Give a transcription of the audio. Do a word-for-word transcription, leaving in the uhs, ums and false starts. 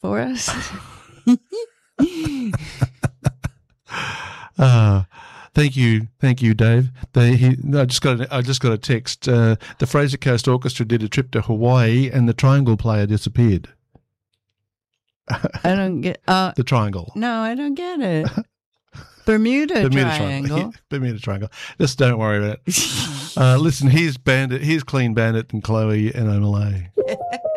for us? uh, thank you, thank you, Dave. They, he, I just got, a, I just got a text. Uh, the Fraser Coast Orchestra did a trip to Hawaii, and the triangle player disappeared. I don't get uh, the triangle. No, I don't get it. Bermuda, Bermuda Triangle. triangle. Bermuda Triangle. Just don't worry about it. uh, listen, here's Bandit. Here's Clean Bandit and Chloe and Omalay.